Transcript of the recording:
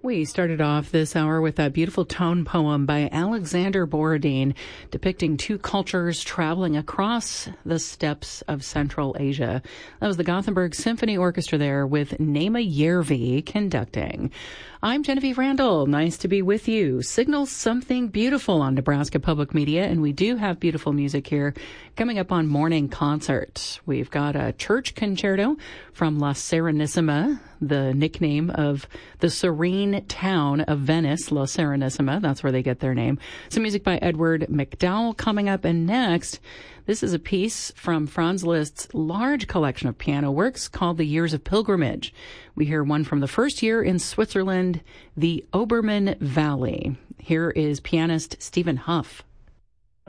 We started off this hour with a beautiful tone poem by Alexander Borodin depicting two cultures traveling across the steppes of Central Asia. That was the Gothenburg Symphony Orchestra there with Nema Järvi conducting. I'm Genevieve Randall. Nice to be with you. Signal something beautiful on Nebraska Public Media, and we do have beautiful music here coming up on Morning Concert. We've got a church concerto from La Serenissima, the nickname of the serene town of Venice, La Serenissima. That's where they get their name. Some music by Edward McDowell coming up. And next, this is a piece from Franz Liszt's large collection of piano works called The Years of Pilgrimage. We hear one from the first year in Switzerland, the Obermann Valley. Here is pianist Stephen Huff.